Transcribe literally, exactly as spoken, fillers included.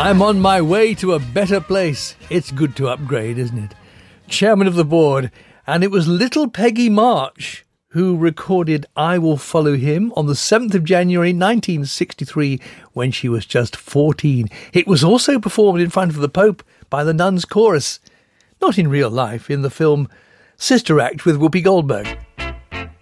I'm on my way to a better place. It's good to upgrade, isn't it? Chairman of the board, and it was little Peggy March who recorded I Will Follow Him on the seventh of January nineteen sixty-three when she was just fourteen. It was also performed in front of the Pope by the Nuns Chorus. Not in real life, in the film Sister Act with Whoopi Goldberg.